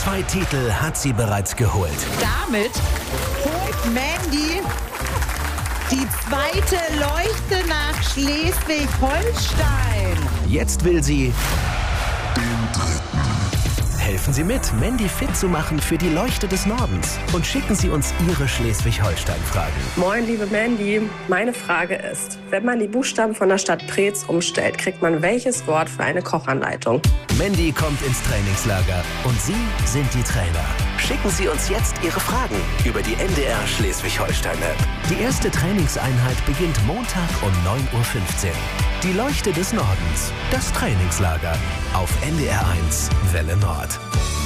2 Titel hat sie bereits geholt. Damit holt Mandy die 2. Leuchte nach Schleswig-Holstein. Jetzt will sie den 3. Helfen Sie mit, Mandy fit zu machen für die Leuchte des Nordens. Und schicken Sie uns Ihre Schleswig-Holstein-Fragen. Moin, liebe Mandy. Meine Frage ist, wenn man die Buchstaben von der Stadt Preetz umstellt, kriegt man welches Wort für eine Kochanleitung? Mandy kommt ins Trainingslager und Sie sind die Trainer. Schicken Sie uns jetzt Ihre Fragen über die NDR Schleswig-Holstein-App. Die erste Trainingseinheit beginnt Montag um 9:15 Uhr. Die Leuchte des Nordens, das Trainingslager auf NDR 1 Welle Nord.